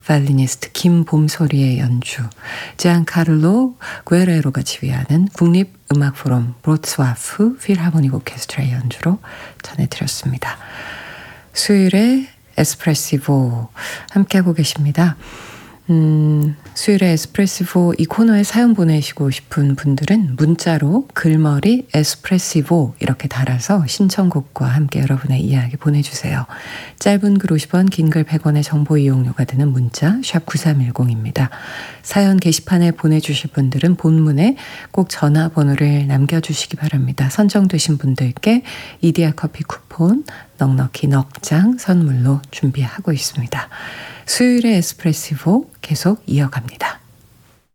바이올리니스트 김봄소리의 연주, 지안카를로 구에레로가 지휘하는 국립음악포럼 브로츠와프 필하모닉 오케스트라의 연주로 전해드렸습니다. 수요일에 에스프레시보 함께하고 계십니다. 수요일에 에스프레시보 이 코너에 사연 보내시고 싶은 분들은 문자로 글머리 에스프레시보 이렇게 달아서 신청곡과 함께 여러분의 이야기 보내주세요. 짧은 글 50원, 긴 글 100원의 정보 이용료가 드는 문자 샵 9310입니다. 사연 게시판에 보내주실 분들은 본문에 꼭 전화번호를 남겨주시기 바랍니다. 선정되신 분들께 이디야 커피 쿠폰 넉넉히 넉장 선물로 준비하고 있습니다. 수요일의 에스프레시보 계속 이어갑니다.